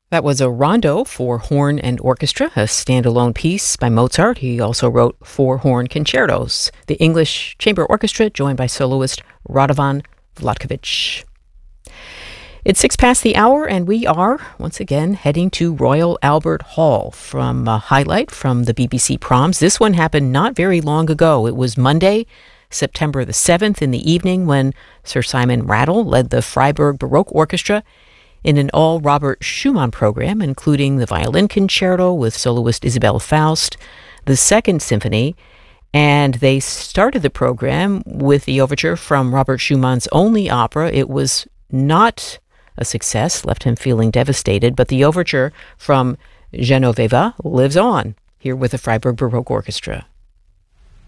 That was a rondo for horn and orchestra, a standalone piece by Mozart. He also wrote 4 horn concertos. The English Chamber Orchestra, joined by soloist Radovan Vlatkovich. It's 6 past the hour, and we are, once again, heading to Royal Albert Hall from a highlight from the BBC Proms. This one happened not very long ago. It was Monday, September the 7th in the evening, when Sir Simon Rattle led the Freiburg Baroque Orchestra in an all-Robert Schumann program, including the violin concerto with soloist Isabelle Faust, the Second Symphony, and they started the program with the overture from Robert Schumann's only opera. It was not a success, left him feeling devastated, but the overture from Genoveva lives on, here with the Freiburg Baroque Orchestra.